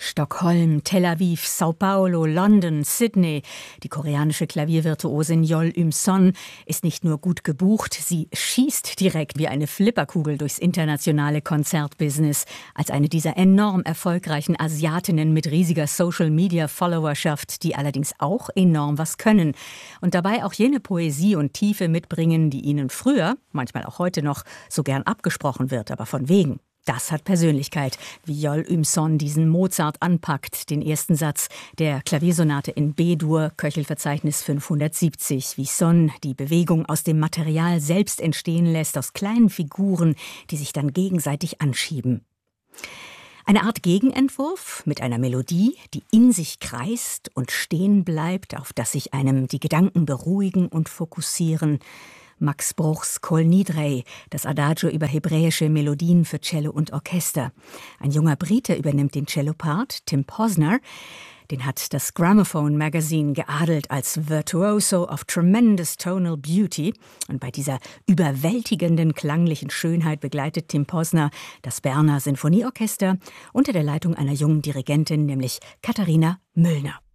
Stockholm, Tel Aviv, Sao Paulo, London, Sydney. Die koreanische Klaviervirtuosin Yeol Um-son ist nicht nur gut gebucht, sie schießt direkt wie eine Flipperkugel durchs internationale Konzertbusiness. Als eine dieser enorm erfolgreichen Asiatinnen mit riesiger Social-Media-Followerschaft, die allerdings auch enorm was können. Und dabei auch jene Poesie und Tiefe mitbringen, die ihnen früher, manchmal auch heute noch, so gern abgesprochen wird, aber von wegen. Das hat Persönlichkeit, wie Yeol Um-son diesen Mozart anpackt, den ersten Satz der Klaviersonate in B-Dur, Köchelverzeichnis 570, wie Son die Bewegung aus dem Material selbst entstehen lässt, aus kleinen Figuren, die sich dann gegenseitig anschieben. Eine Art Gegenentwurf mit einer Melodie, die in sich kreist und stehen bleibt, auf das sich einem die Gedanken beruhigen und fokussieren. Max Bruchs Kol Nidrei, das Adagio über hebräische Melodien für Cello und Orchester. Ein junger Brite übernimmt den Cellopart, Tim Posner. Den hat das Gramophone Magazine geadelt als Virtuoso of Tremendous Tonal Beauty. Und bei dieser überwältigenden klanglichen Schönheit begleitet Tim Posner das Berner Sinfonieorchester unter der Leitung einer jungen Dirigentin, nämlich Katharina Müllner.